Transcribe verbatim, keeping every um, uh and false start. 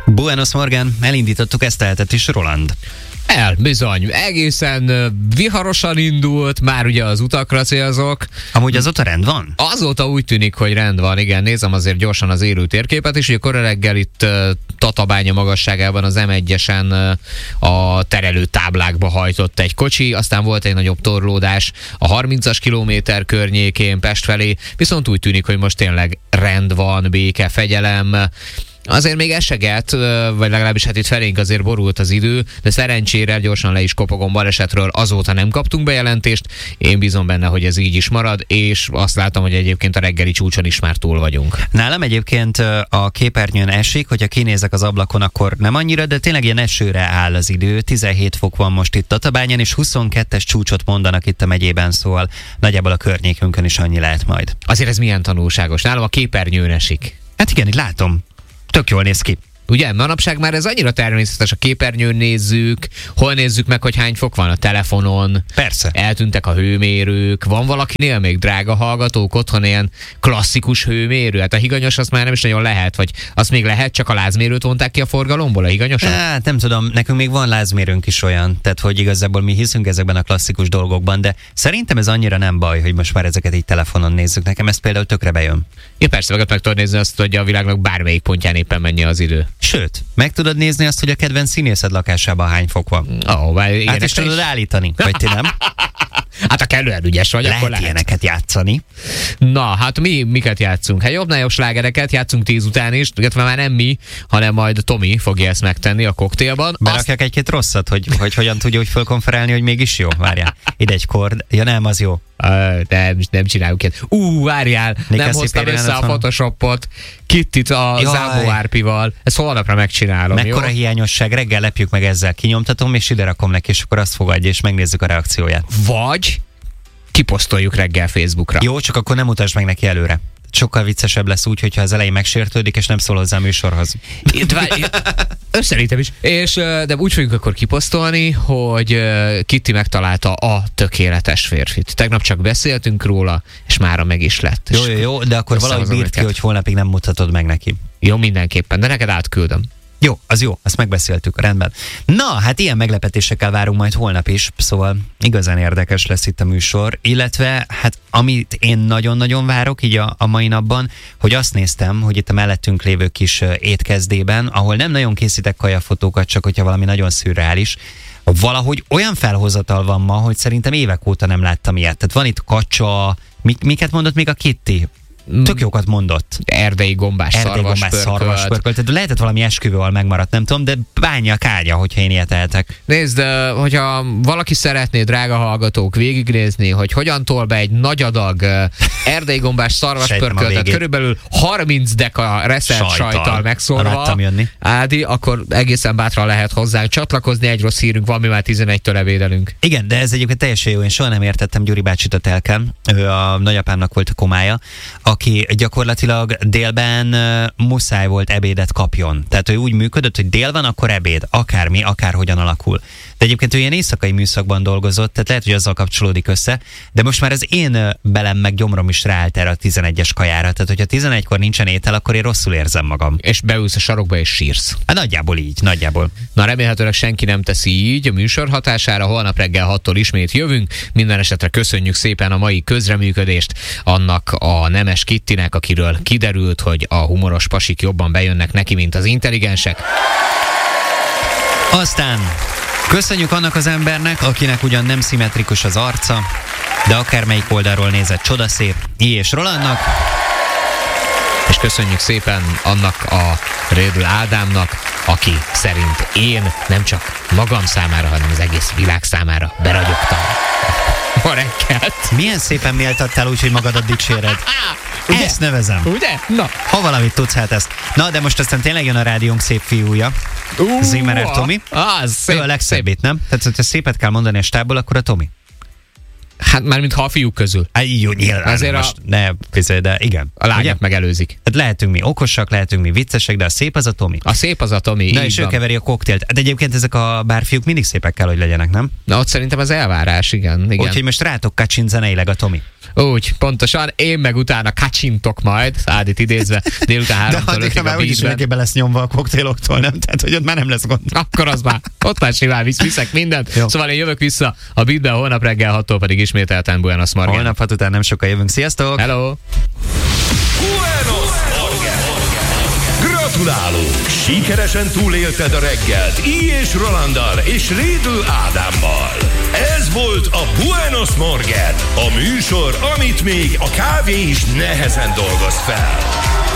Buenos Morgan, elindítottuk ezt lehetett is, Roland. El, bizony. Egészen viharosan indult, már ugye az utakra célzok. Amúgy azóta rend van? Azóta úgy tűnik, hogy rend van, igen. Nézem azért gyorsan az élő térképet is, hogy kora reggel itt uh, Tatabánya magasságában az em egyesen uh, a terelő táblákba hajtott egy kocsi, aztán volt egy nagyobb torlódás a harmincas kilométer környékén Pest felé, viszont úgy tűnik, hogy most tényleg rend van, béke, fegyelem. Azért még eseget, vagy legalábbis hát itt felénk azért borult az idő, de szerencsére gyorsan le is kopogom balesetről, azóta nem kaptunk bejelentést. Én bízom benne, hogy ez így is marad, és azt látom, hogy egyébként a reggeli csúcson is már túl vagyunk. Nálam egyébként a képernyőn esik, hogyha kinézek az ablakon, akkor nem annyira, de tényleg ilyen esőre áll az idő. tizenhét fok van most itt Tatabányán, és huszonkettes csúcsot mondanak itt a megyében, szóval nagyjából a környékünkön is annyi lehet majd. Azért ez milyen tanulságos. Nálam a képernyőn esik. Hát igen, itt látom. Tök jól néz ki. Ugye, manapság már ez annyira természetes, a képernyőn nézzük, hol nézzük meg, hogy hány fok van a telefonon. Persze. Eltűntek a hőmérők. Van valakinél még, drága hallgatók, otthon ilyen klasszikus hőmérő? Hát a higanyos azt már nem is nagyon lehet, vagy azt még lehet, csak a lázmérőt vonták ki a forgalomból, a higanyosat? Hát nem tudom, nekünk még van lázmérőnk is olyan, tehát hogy igazából mi hiszünk ezekben a klasszikus dolgokban, de szerintem ez annyira nem baj, hogy most már ezeket így telefonon nézzük. Nekem ez például tökre bejön. Én persze meg, meg tudod nézni azt, hogy a világnak bármelyik pontján éppen mennyi az idő. Sőt, meg tudod nézni azt, hogy a kedvenc színészed lakásában hány fok van. Oh, hát is tudod állítani, vagy ti nem? Hát a kellően ügyes vagy, lehet akkor lehet ilyeneket játszani. Na, hát mi miket játszunk? Hát jobbnál jobb slágereket játszunk tíz után is, illetve már nem mi, hanem majd Tomi fogja ezt megtenni a koktélban. Berakjak Azt... egy-két rosszat, hogy, hogy hogyan tudja úgy fölkonferálni, hogy mégis jó. Várjál, ide egy kord. Ja nem, az jó. Uh, nem, nem csináljuk ilyet. Ú, várjál, Nika nem hoztam össze a Photoshopot. Kittit a Zámbó Árpival. Ezt holnapra megcsinálom, mekkora jó? hiányosság, reggel lepjük meg ezzel, kinyomtatom, és ide rakom neki, és akkor azt fogadja, és megnézzük a reakcióját. Vagy kiposztoljuk reggel Facebookra. Jó, csak akkor nem mutasd meg neki előre. Sokkal viccesebb lesz úgy, hogyha az elején megsértődik, és nem szól hozzá a műsorhoz. Összerintem is. És, de úgy fogjuk akkor kiposztolni, hogy Kitty megtalálta a tökéletes férfit. Tegnap csak beszéltünk róla, és mára meg is lett. Jó, jó, jó, de akkor valahogy bírd ki, hogy holnapig nem mutatod meg neki. Jó, mindenképpen, de neked átküldöm. Jó, az jó, azt megbeszéltük, rendben. Na, hát ilyen meglepetésekkel várunk majd holnap is, szóval igazán érdekes lesz itt a műsor, illetve hát amit én nagyon-nagyon várok így a, a mai napban, hogy azt néztem, hogy itt a mellettünk lévő kis étkezdében, ahol nem nagyon készítek kajafotókat, csak hogyha valami nagyon szürreális, valahogy olyan felhozatal van ma, hogy szerintem évek óta nem láttam ilyet. Tehát van itt kacsa, mik, miket mondott még a Kitty? Tök jókat mondott. Erdei gombás, Erdei gombás szarvaspörkölt. Tehát lehetett valami esküvővel megmaradt, nem tudom, de bánja a kágya, hogyha én ilyet eltek. Nézd, hogyha valaki szeretné, drága hallgatók, végignézni, hogy hogyan tol be egy nagy adag erdei gombás szarvaspörköltet, körülbelül harminc deka reszelt sajttal megszórva, Ádi, akkor egészen bátran lehet hozzánk csatlakozni, egy rossz hírünk van, mi már tizenegytől ebédelünk. Igen, de ez egyébként teljesen jó, én soha nem értettem Gyuri bácsit a telken, ő a nagyapámnak volt a komája, aki gyakorlatilag délben uh, muszáj volt ebédet kapjon. Tehát ő úgy működött, hogy dél van, akkor ebéd. Akármi, akárhogyan alakul. De egyébként ő ilyen éjszakai műszakban dolgozott, tehát lehet, hogy azzal kapcsolódik össze, de most már az én uh, belem meg gyomrom is ráállt erre a tizenegyes kajára. Tehát, hogyha tizenegykor nincsen étel, akkor én rosszul érzem magam. És beülsz a sarokba és sírsz. Hát nagyjából így, nagyjából. Na remélhetőleg senki nem teszi így a műsor hatására. Holnap reggel hattól ismét jövünk. Minden esetre köszönjük szépen a mai közreműködést annak a nemes Kittinek, akiről kiderült, hogy a humoros pasik jobban bejönnek neki, mint az intelligensek. Aztán köszönjük annak az embernek, akinek ugyan nem szimmetrikus az arca, de akármelyik oldalról nézett csodaszép, I. és Rolandnak. És köszönjük szépen annak a Rédl Ádámnak, aki szerint én nem csak magam számára, hanem az egész világ számára beragyogtam ma reggelt. Milyen szépen méltattál úgy, hogy magadat dicséred. Ugye? Ezt nevezem. Ugye? Na. Ha valamit tudsz, hát ezt. Na, de most aztán tényleg jön a rádiónk szép fiúja. Uh, Zimmerer Tomi. Az szép. Ő a legszebbét, nem? Tehát, hogyha szépet kell mondani a stábból, akkor a Tomi. Hát már mintha a fiúk közül. Hát jó, nyilván. Azért most a- ne, bizony, de igen. A lányok Ugye? megelőzik. Hát lehetünk mi okosak, lehetünk mi viccesek, de a szép az a Tomi. A szép az a Tomi. Na így és ő van. keveri a koktélt. Hát egyébként ezek a bárfiúk mindig szépek kell, hogy legyenek, nem? Na ott szerintem az elvárás, igen. igen. Úgyhogy most rátok kacsint zeneileg a Tomi. Úgy, pontosan. Én meg utána kacsintok majd, Ádit idézve, délután De háromtól addigra ötig a már úgyis beatben. mindenki be lesz nyomva a koktéloktól, nem? Tehát, hogy ott már nem lesz gond. Akkor az már, ott már simán visz, viszek mindent. Jó. Szóval én jövök vissza a beatben, holnap reggel hattól pedig ismételten Buenos Morgan. Holnap hat után nem sokkal jövünk. Sziasztok! Hello! Buenos Morgen! Gratulálunk! Sikeresen túlélted a reggelt Így és Rolanddal és Rédl Ádámmal. Ez volt a Buenos Morgen, a műsor, amit még a kávé is nehezen dolgoz fel.